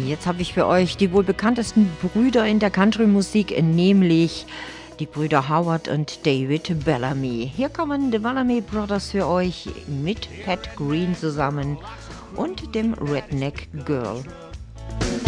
Jetzt habe ich für euch die wohl bekanntesten Brüder in der Country-Musik, nämlich die Brüder Howard und David Bellamy. Hier kommen die Bellamy Brothers für euch mit Pat Green zusammen und dem Redneck Girl.